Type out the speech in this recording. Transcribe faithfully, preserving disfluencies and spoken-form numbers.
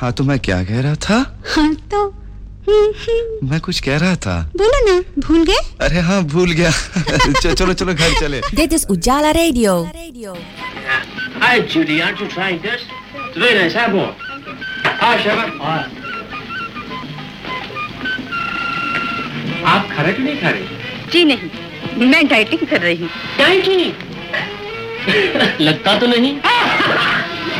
हाँ तो मैं क्या कह रहा था? हाँ तो मैं कुछ कह रहा था. बोलो ना, भूल गए? अरे हाँ भूल गया. चलो चलो घर चले. Dit is Ujala Radio. Hi Judy, aren't you trying this? It's very nice. Have more. Hi Sheva. Hi. आप खा रहे कि नहीं खा रहे? जी नहीं, मैं डाइटिंग कर रही हूँ. डाइटिंग? लगता तो नहीं.